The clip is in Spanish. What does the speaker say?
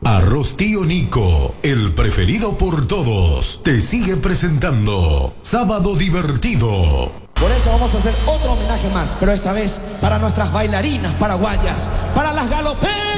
Arroz Tío Nico, el preferido por todos, te sigue presentando Sábado Divertido. Por eso vamos a hacer otro homenaje más, pero esta vez para nuestras bailarinas paraguayas, para las galoperas.